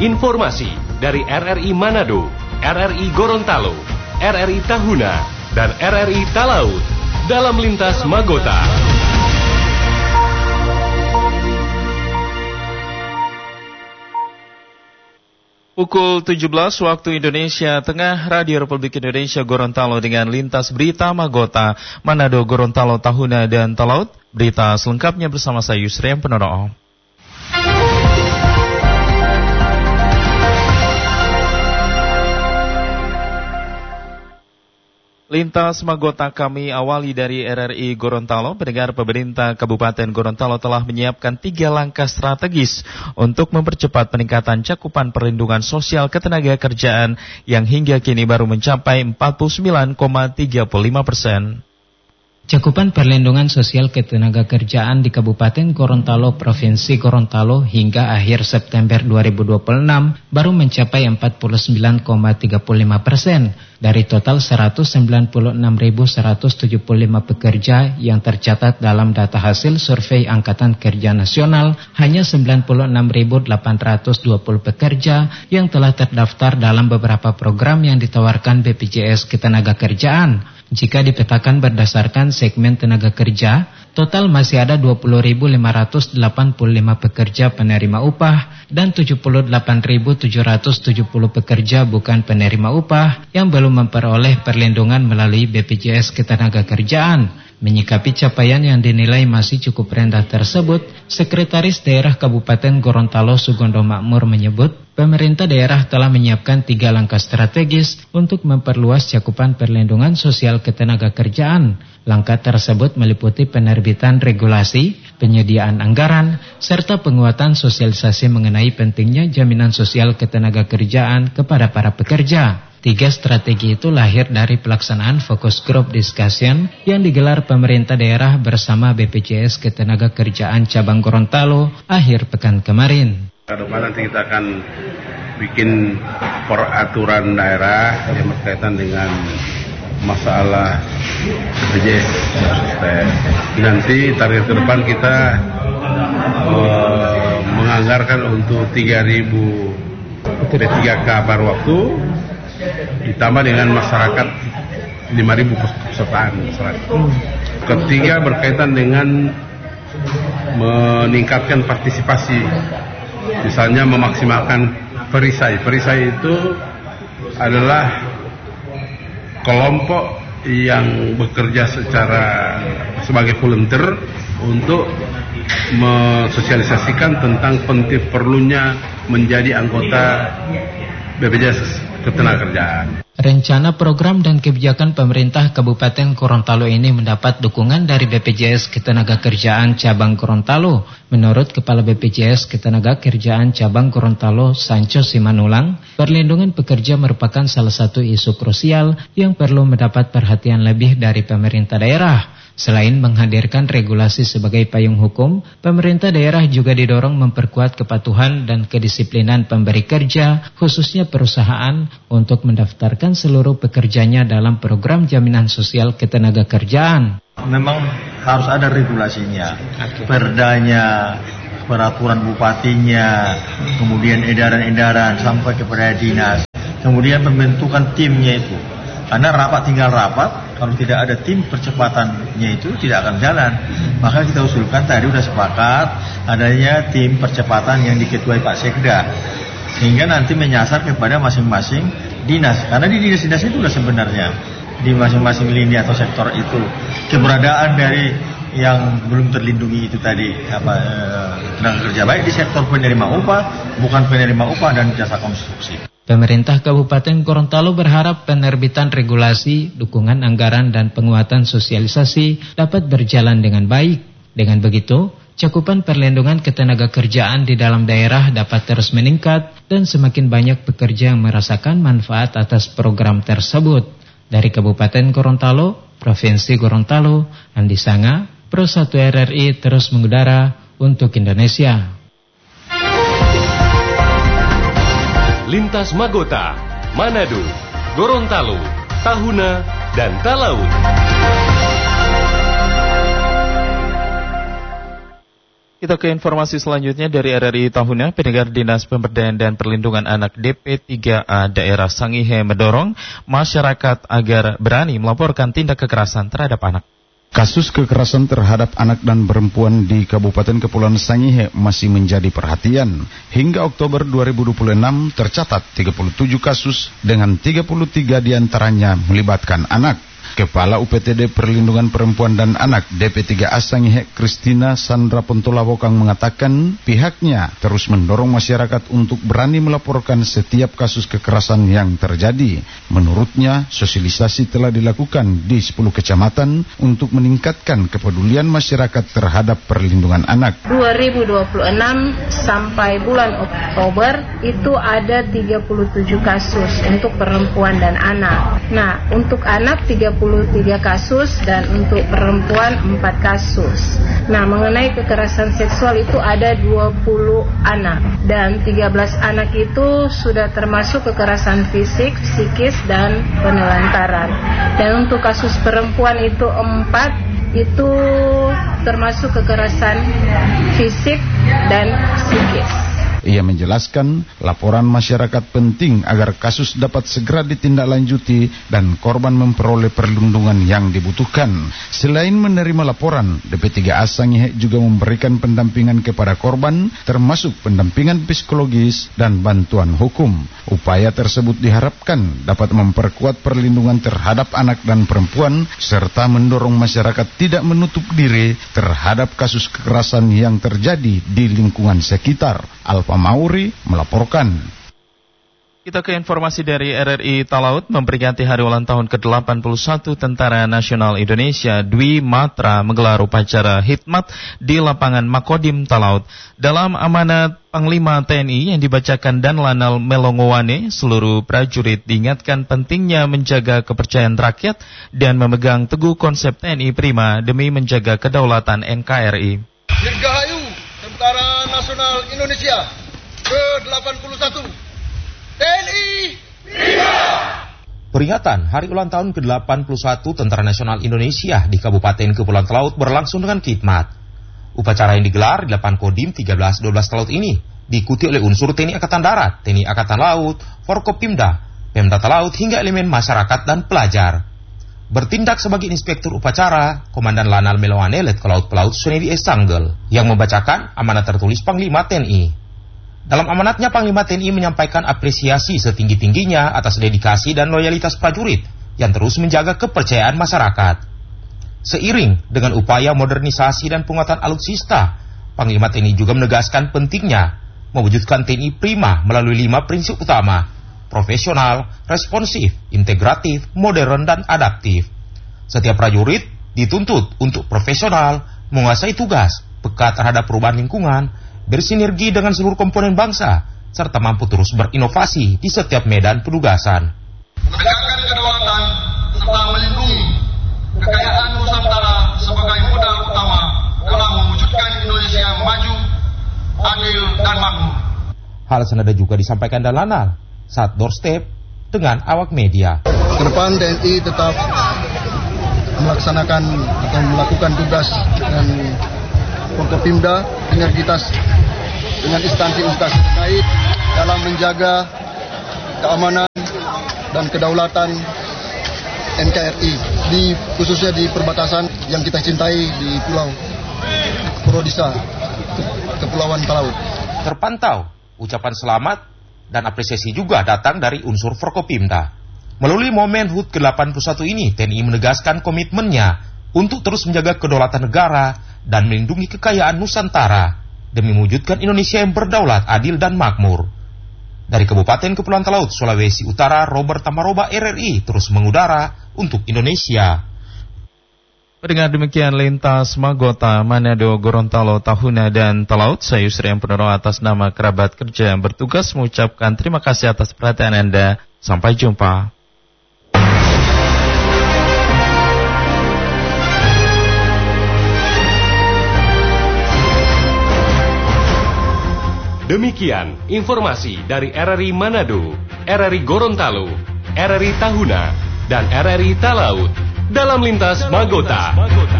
Informasi dari RRI Manado, RRI Gorontalo, RRI Tahuna, dan RRI Talaut dalam Lintas Magota. Pukul 17 waktu Indonesia Tengah, Radio Republik Indonesia Gorontalo dengan Lintas Berita Magota, Manado, Gorontalo, Tahuna, dan Talaut. Berita selengkapnya bersama saya Yusriam Penoro. Lintas Magota kami awali dari RRI Gorontalo. Pendengar, pemerintah Kabupaten Gorontalo telah menyiapkan 3 langkah strategis untuk mempercepat peningkatan cakupan perlindungan sosial ketenagakerjaan yang hingga kini baru mencapai 49,35%. Cakupan perlindungan sosial ketenagakerjaan di Kabupaten Gorontalo, Provinsi Gorontalo hingga akhir September 2026 baru mencapai 49,35% dari total 196.175 pekerja yang tercatat dalam data hasil survei Angkatan Kerja Nasional. Hanya 96.820 pekerja yang telah terdaftar dalam beberapa program yang ditawarkan BPJS Ketenagakerjaan. Jika dipetakan berdasarkan segmen tenaga kerja, total masih ada 20.585 pekerja penerima upah dan 78.770 pekerja bukan penerima upah yang belum memperoleh perlindungan melalui BPJS Ketenagakerjaan. Menyikapi capaian yang dinilai masih cukup rendah tersebut, Sekretaris Daerah Kabupaten Gorontalo Sugondo Makmur menyebut, pemerintah daerah telah menyiapkan 3 langkah strategis untuk memperluas cakupan perlindungan sosial ketenagakerjaan. Langkah tersebut meliputi penerbitan regulasi, penyediaan anggaran, serta penguatan sosialisasi mengenai pentingnya jaminan sosial ketenagakerjaan kepada para pekerja. 3 strategi itu lahir dari pelaksanaan Focus Group Discussion yang digelar pemerintah daerah bersama BPJS Ketenagakerjaan Cabang Gorontalo akhir pekan kemarin. Kedepan nanti kita akan bikin peraturan daerah yang berkaitan dengan masalah BPJS sistem. Nanti target ke depan kita menganggarkan untuk 3.000 P3K per waktu, ditambah dengan masyarakat 5.000 pesertaan masyarakat. Ketiga berkaitan dengan meningkatkan partisipasi, misalnya memaksimalkan perisai. Perisai itu adalah kelompok yang bekerja sebagai volunteer untuk mensosialisasikan tentang penting perlunya menjadi anggota BPJS Ketenagakerjaan. Rencana program dan kebijakan pemerintah Kabupaten Gorontalo ini mendapat dukungan dari BPJS Ketenagakerjaan Cabang Gorontalo. Menurut Kepala BPJS Ketenagakerjaan Cabang Gorontalo, Sancho Simanulang, perlindungan pekerja merupakan salah satu isu krusial yang perlu mendapat perhatian lebih dari pemerintah daerah. Selain menghadirkan regulasi sebagai payung hukum, pemerintah daerah juga didorong memperkuat kepatuhan dan kedisiplinan pemberi kerja, khususnya perusahaan, untuk mendaftarkan seluruh pekerjanya dalam program jaminan sosial ketenagakerjaan. Memang harus ada regulasinya, perdanya, peraturan bupatinya, kemudian edaran-edaran sampai kepada dinas, kemudian pembentukan timnya itu. Karena rapat tinggal rapat, kalau tidak ada tim percepatannya itu tidak akan jalan. Maka kita usulkan tadi sudah sepakat adanya tim percepatan yang diketuai Pak Sekda, sehingga nanti menyasar kepada masing-masing dinas. Karena di dinas-dinas itu sudah sebenarnya di masing-masing lini atau sektor itu keberadaan dari yang belum terlindungi itu tadi tenaga kerja, baik di sektor penerima upah, bukan penerima upah, dan jasa konstruksi. Pemerintah Kabupaten Gorontalo berharap penerbitan regulasi, dukungan anggaran, dan penguatan sosialisasi dapat berjalan dengan baik. Dengan begitu, cakupan perlindungan ketenagakerjaan di dalam daerah dapat terus meningkat dan semakin banyak pekerja yang merasakan manfaat atas program tersebut. Dari Kabupaten Gorontalo, Provinsi Gorontalo, Andi Sanga, Pro 1 RRI terus mengudara untuk Indonesia. Lintas Magota, Manado, Gorontalo, Tahuna, dan Talaut. Kita ke informasi selanjutnya dari RRI Tahuna. Pendengar Dinas Pemberdayaan dan Perlindungan Anak DP3A Daerah Sangihe mendorong masyarakat agar berani melaporkan tindak kekerasan terhadap anak. Kasus kekerasan terhadap anak dan perempuan di Kabupaten Kepulauan Sangihe masih menjadi perhatian. Hingga Oktober 2026 tercatat 37 kasus dengan 33 diantaranya melibatkan anak. Kepala UPTD Perlindungan Perempuan dan Anak DP3A Sangihe Kristina Sandra Pontolawokang mengatakan pihaknya terus mendorong masyarakat untuk berani melaporkan setiap kasus kekerasan yang terjadi. Menurutnya, sosialisasi telah dilakukan di 10 kecamatan untuk meningkatkan kepedulian masyarakat terhadap perlindungan anak. 2026 sampai bulan Oktober itu ada 37 kasus untuk perempuan dan anak. Nah, untuk anak 33 kasus dan untuk perempuan 4 kasus. Nah, mengenai kekerasan seksual itu ada 20 anak dan 13 anak itu sudah termasuk kekerasan fisik, psikis dan penelantaran. Dan untuk kasus perempuan itu 4 itu termasuk kekerasan fisik dan psikis. Ia menjelaskan laporan masyarakat penting agar kasus dapat segera ditindaklanjuti dan korban memperoleh perlindungan yang dibutuhkan. Selain menerima laporan, DP3A Sangihe juga memberikan pendampingan kepada korban, termasuk pendampingan psikologis dan bantuan hukum. Upaya tersebut diharapkan dapat memperkuat perlindungan terhadap anak dan perempuan, serta mendorong masyarakat tidak menutup diri terhadap kasus kekerasan yang terjadi di lingkungan sekitar. Alfa Mauri melaporkan. Kita ke informasi dari RRI Talaut. Memperingati hari ulang tahun ke-81 Tentara Nasional Indonesia, Dwi Matra menggelar upacara khidmat di lapangan Makodim Talaut. Dalam amanat Panglima TNI yang dibacakan Dan Lanal Melongowane, seluruh prajurit diingatkan pentingnya menjaga kepercayaan rakyat dan memegang teguh konsep TNI Prima demi menjaga kedaulatan NKRI. Dirgahayu Tentara Nasional Indonesia ke-81 TNI Prima. Peringatan Hari Ulang Tahun ke-81 Tentara Nasional Indonesia di Kabupaten Kepulauan Talaut berlangsung dengan khidmat. Upacara yang digelar di lapangan Kodim 13-12 Talaut ini diikuti oleh unsur TNI Angkatan Darat, TNI Angkatan Laut, Forkopimda, Pemda Talaut hingga elemen masyarakat dan pelajar. Bertindak sebagai inspektur upacara, Komandan Lanal Melongowane Letkol Pelaut Sunedi Esanggel yang membacakan amanat tertulis Panglima TNI. Dalam amanatnya, Panglima TNI menyampaikan apresiasi setinggi-tingginya atas dedikasi dan loyalitas prajurit yang terus menjaga kepercayaan masyarakat. Seiring dengan upaya modernisasi dan penguatan alutsista, Panglima TNI juga menegaskan pentingnya mewujudkan TNI Prima melalui 5 prinsip utama: profesional, responsif, integratif, modern, dan adaptif. Setiap prajurit dituntut untuk profesional, menguasai tugas, peka terhadap perubahan lingkungan, bersinergi dengan seluruh komponen bangsa, serta mampu terus berinovasi di setiap medan penugasan. Menegakkan kedaulatan serta melindungi kekayaan Nusantara sebagai modal utama dalam mewujudkan Indonesia yang maju, adil, dan makmur. Hal senada juga disampaikan Dan Lanal saat doorstep dengan awak media. Kedepan TNI tetap melaksanakan atau melakukan tugas dan Forkopimda sinergitas dengan instansi-instansi terkait dalam menjaga keamanan dan kedaulatan NKRI, khususnya di perbatasan yang kita cintai di Pulau Purodisa, Kepulauan Talaut. Terpantau ucapan selamat dan apresiasi juga datang dari unsur Forkopimda. Melalui momen HUT ke-81 ini, TNI menegaskan komitmennya untuk terus menjaga kedaulatan negara dan melindungi kekayaan Nusantara demi mewujudkan Indonesia yang berdaulat, adil, dan makmur. Dari Kabupaten Kepulauan Talaut, Sulawesi Utara, Robert Tamaroba, RRI terus mengudara untuk Indonesia. Pendengar, demikian lintas Magota, Manado, Gorontalo, Tahuna, dan Talaut. Saya Yusri Ampunoro atas nama kerabat kerja yang bertugas mengucapkan terima kasih atas perhatian Anda. Sampai jumpa. Demikian informasi dari RRI Manado, RRI Gorontalo, RRI Tahuna, dan RRI Talaut dalam lintas Magota.